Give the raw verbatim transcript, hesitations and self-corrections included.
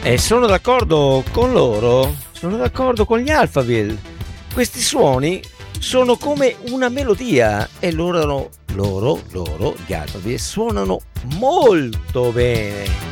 E sono d'accordo con loro, sono d'accordo con gli Alphaville. Questi suoni sono come una melodia e loro, loro, loro, gli Alphaville suonano molto bene.